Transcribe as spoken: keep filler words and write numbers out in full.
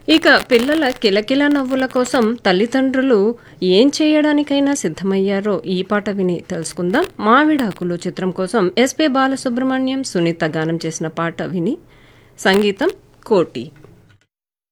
ఇక పిల్లల కిలకిల నవ్వుల కోసం తల్లిదండ్రులు ఏం చేయడానికైనా సిద్ధమయ్యారో ఈ పాట విని తెలుసుకుందాం. మావిడాకులు చిత్రం కోసం ఎస్పి బాలసుబ్రహ్మణ్యం, సునీత గానం చేసిన పాట విని, సంగీతం కోటి.